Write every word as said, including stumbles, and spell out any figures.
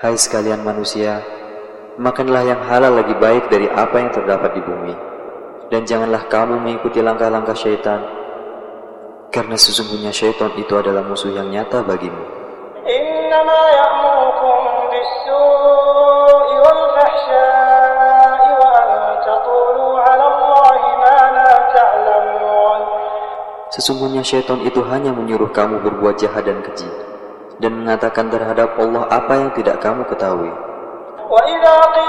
Hai sekalian manusia, makanlah yang halal lagi baik dari apa yang terdapat di bumi, dan janganlah kamu mengikuti langkah-langkah syaitan, karena sesungguhnya syaitan itu adalah musuh yang nyata bagimu. Innama ya'murukum bis-su'i wal fahsya'i wa an taqulu 'ala Allahi ma la ta'lamun. Sesungguhnya syaitan itu hanya menyuruh kamu berbuat jahat dan keji, dan mengatakan terhadap Allah apa yang tidak kamu ketahui.